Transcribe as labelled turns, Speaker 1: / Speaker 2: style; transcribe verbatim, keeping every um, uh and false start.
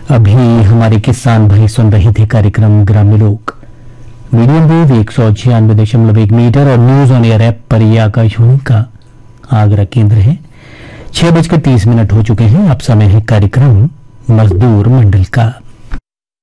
Speaker 1: अभी हमारे किसान भाई सुन रहे थे कार्यक्रम ग्राम्य लोक मीडियम वेव एक सौ छियानवे दशमलव एक मीटर और न्यूज ऑन एयर ऐप पर यह आकाशवाणी का आगरा केंद्र है। छह बजकर तीस मिनट हो चुके हैं। अब समय है कार्यक्रम मजदूर मंडल का।